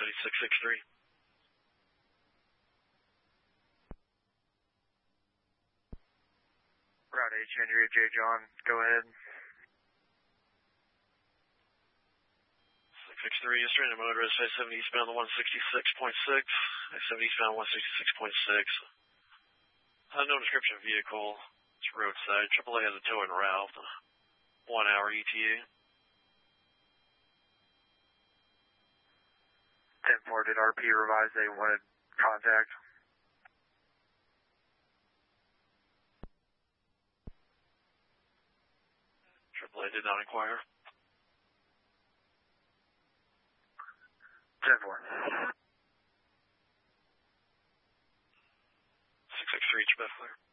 7663. Route 8, Andrea J. John, go ahead. 663, yes, random motorist, I-70 eastbound to 166.6, I-70 eastbound 166.6. Unknown description of vehicle, it's roadside, AAA has a tow en route, 1 hour ETA. 10-4, did RP revise they wanted contact? AAA did not inquire. 10-4. 663, Bethler.